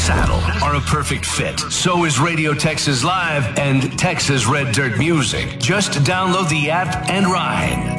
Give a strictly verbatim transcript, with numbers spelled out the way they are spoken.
saddle are a perfect fit. So is Radio Texas Live and Texas Red Dirt Music. Just download the app and ride.